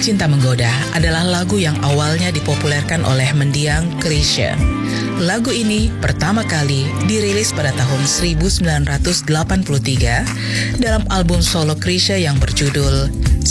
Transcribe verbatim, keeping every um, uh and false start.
Cinta Menggoda adalah lagu yang awalnya dipopulerkan oleh mendiang Chrisye. Lagu ini pertama kali dirilis pada tahun seribu sembilan ratus delapan puluh tiga dalam album solo Chrisye yang berjudul